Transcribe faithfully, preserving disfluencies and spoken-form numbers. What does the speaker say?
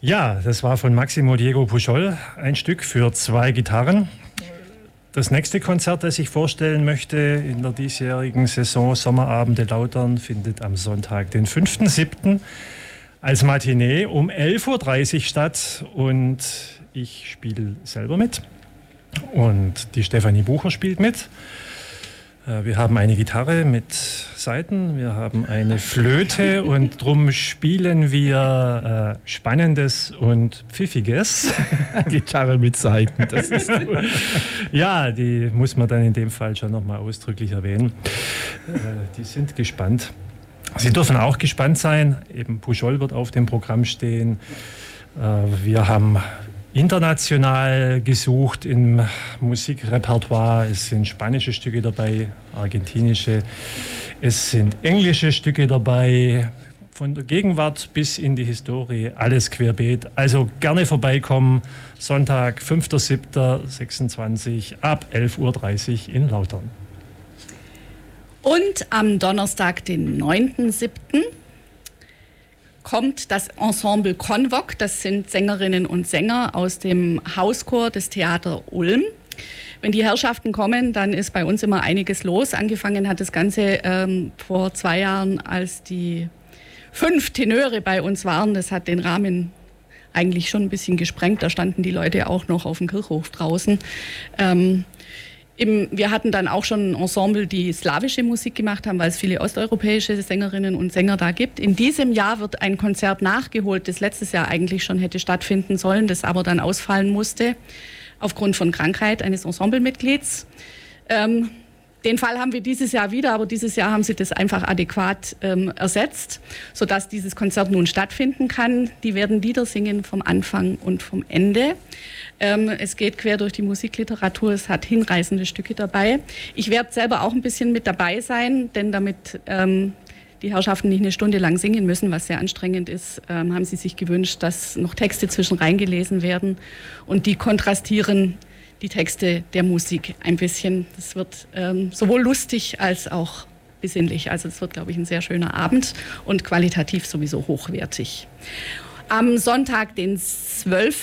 Ja, das war von Máximo Diego Pujol, ein Stück für zwei Gitarren. Das nächste Konzert, das ich vorstellen möchte in der diesjährigen Saison Sommerabende Lautern, findet am Sonntag, den fünften siebten als Matinee um elf Uhr dreißig statt und ich spiele selber mit und die Stefanie Bucher spielt mit. Wir haben eine Gitarre mit Saiten, wir haben eine Flöte und drum spielen wir äh, Spannendes und Pfiffiges. Gitarre mit Saiten, das ist ja, die muss man dann in dem Fall schon nochmal ausdrücklich erwähnen. Äh, die sind gespannt. Sie dürfen auch gespannt sein, eben Pujol wird auf dem Programm stehen. Äh, wir haben international gesucht im Musikrepertoire. Es sind spanische Stücke dabei, argentinische, es sind englische Stücke dabei, von der Gegenwart bis in die Historie, alles querbeet. Also gerne vorbeikommen, Sonntag, fünfter siebter sechsundzwanzig ab elf Uhr dreißig in Lautern. Und am Donnerstag, den neunten siebten kommt das Ensemble Convoc. Das sind Sängerinnen und Sänger aus dem Hauschor des Theater Ulm. Wenn die Herrschaften kommen, dann ist bei uns immer einiges los. Angefangen hat das Ganze ähm, vor zwei Jahren, als die fünf Tenöre bei uns waren. Das hat den Rahmen eigentlich schon ein bisschen gesprengt. Da standen die Leute auch noch auf dem Kirchhof draußen. Ähm, Im, wir hatten dann auch schon ein Ensemble, die slawische Musik gemacht haben, weil es viele osteuropäische Sängerinnen und Sänger da gibt. In diesem Jahr wird ein Konzert nachgeholt, das letztes Jahr eigentlich schon hätte stattfinden sollen, das aber dann ausfallen musste, aufgrund von Krankheit eines Ensemblemitglieds. Ähm, den Fall haben wir dieses Jahr wieder, aber dieses Jahr haben sie das einfach adäquat ähm, ersetzt, sodass dieses Konzert nun stattfinden kann. Die werden Lieder singen vom Anfang und vom Ende. Ähm, es geht quer durch die Musikliteratur, es hat hinreißende Stücke dabei. Ich werde selber auch ein bisschen mit dabei sein, denn damit ähm, die Herrschaften nicht eine Stunde lang singen müssen, was sehr anstrengend ist, ähm, haben sie sich gewünscht, dass noch Texte zwischen reingelesen werden und die kontrastieren die Texte der Musik ein bisschen. Das wird ähm, sowohl lustig als auch besinnlich. Also es wird, glaube ich, ein sehr schöner Abend und qualitativ sowieso hochwertig. Am Sonntag, den zwölften